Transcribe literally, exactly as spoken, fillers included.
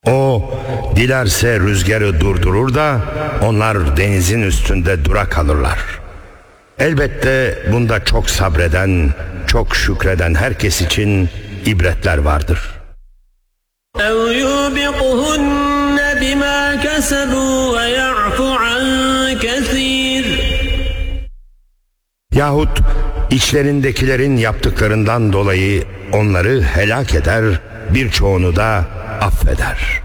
O dilerse rüzgarı durdurur da onlar denizin üstünde dura kalırlar. Elbette bunda çok sabreden, çok şükreden herkes için ibretler vardır. اَوْ يُوبِقْهُنَّ بِمَا كَسَبُوا وَيَعْفُ عَنْ كَثِيرٍ. Yahut içlerindekilerin yaptıklarından dolayı onları helak eder, birçoğunu da affeder.